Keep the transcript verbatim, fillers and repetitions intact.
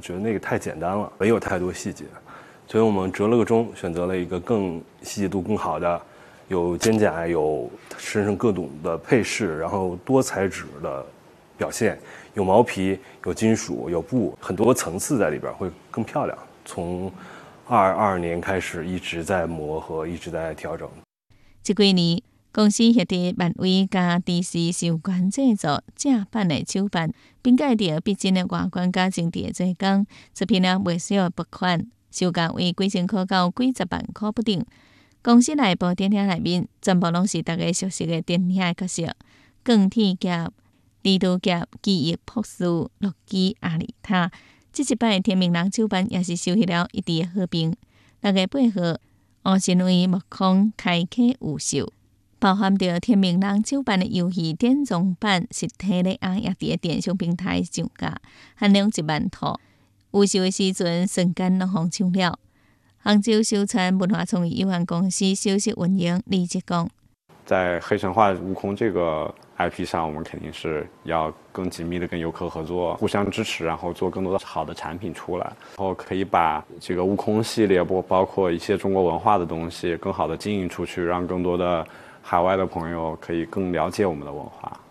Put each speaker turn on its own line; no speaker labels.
觉得那个太简单了，没有太多细节，所以我们折了个中，选择了一个更细节度更好的，有肩胛，有身上各种的配饰，然后多材质的表现，有毛皮，有金属，有布，很多层次在里边会更漂亮。从二二年开始一直在磨合，一直在调整。
这几年，公司协助漫威加 D C 授权制作正版的手办，并介绍逼真的外观加精致的做工，出品了不少爆款，售价为几千块到几十万块不等。公司内部电影内面全部拢是大家熟悉的电影的角色，鋼鐵俠、蜘蛛俠、記憶博士、洛基、阿里塔。這一擺天明人手辦也是收穫了一致的好評。六月八號，烏神威木工開啟預售，包含着天明人手辦的遊戲電裝版實體的啊，也佇電商平台上架，限量一萬套。預售的時陣，瞬間攏紅搶了。杭州秀川文化創意有限公司首席運營李杰講，
在黑神话悟空这个 I P 上，我们肯定是要更紧密的跟游客合作，互相支持，然后做更多的好的产品出来，然后可以把这个悟空系列，包包括一些中国文化的东西，更好的经营出去，让更多的海外的朋友可以更了解我们的文化。